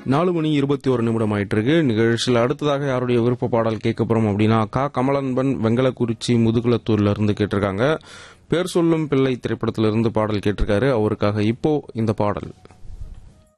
4 மணி 21 நிமிடம் ஆயிட்டு இருக்கு. நிகழ்ச்சியில் அடுத்ததாக யாருடைய விருப்ப பாடல் கேட்க போறோம் அப்படின்னா கமலன்பன் வெங்கலக்குறிச்சி முதுகுளத்தூர்ல இருந்து கேட்டிருக்காங்க. பேர் சொல்லும் பிள்ளை திரைப்படத்திலிருந்து பாடல் கேட்டிருக்காரு. அவருக்காக இப்போ இந்த பாடல்.